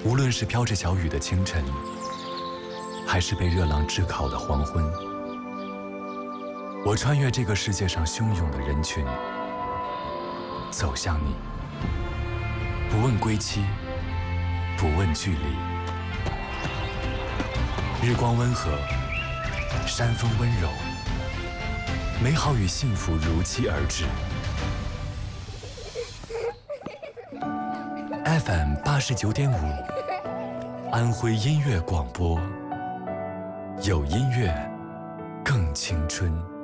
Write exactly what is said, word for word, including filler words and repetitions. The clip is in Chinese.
无论是飘着小雨的清晨，还是被热浪炙烤的黄昏，我穿越这个世界上汹涌的人群，走向你，不问归期，不问距离。日光温和，山风温柔，美好与幸福如期而至。F M 八十九点五，安徽音乐广播，有音乐更青春。